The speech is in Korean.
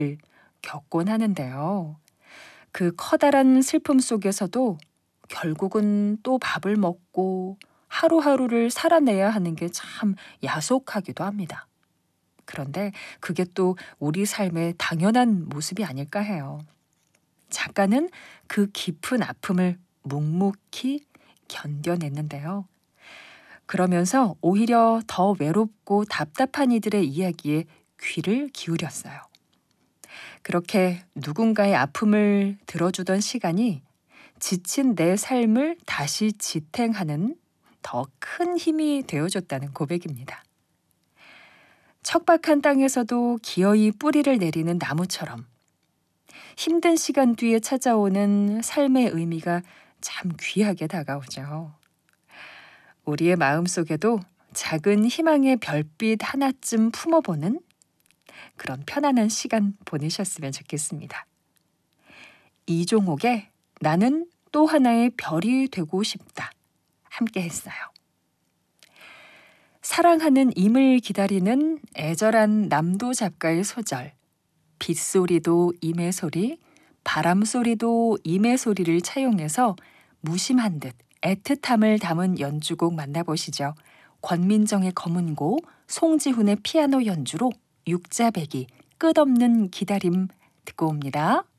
겪곤 하는데요. 그 커다란 슬픔 속에서도 결국은 또 밥을 먹고 하루하루를 살아내야 하는 게 참 야속하기도 합니다. 그런데 그게 또 우리 삶의 당연한 모습이 아닐까 해요. 작가는 그 깊은 아픔을 묵묵히 견뎌냈는데요. 그러면서 오히려 더 외롭고 답답한 이들의 이야기에 귀를 기울였어요. 그렇게 누군가의 아픔을 들어주던 시간이 지친 내 삶을 다시 지탱하는 더 큰 힘이 되어줬다는 고백입니다. 척박한 땅에서도 기어이 뿌리를 내리는 나무처럼 힘든 시간 뒤에 찾아오는 삶의 의미가 참 귀하게 다가오죠. 우리의 마음속에도 작은 희망의 별빛 하나쯤 품어보는 그런 편안한 시간 보내셨으면 좋겠습니다. 이종옥의 나는 또 하나의 별이 되고 싶다. 함께 했어요. 사랑하는 임을 기다리는 애절한 남도 작가의 소절. 빗소리도 임의 소리, 바람소리도 임의 소리를 차용해서 무심한 듯 애틋함을 담은 연주곡 만나보시죠. 권민정의 검은고, 송지훈의 피아노 연주로 육자배기, 끝없는 기다림 듣고 옵니다.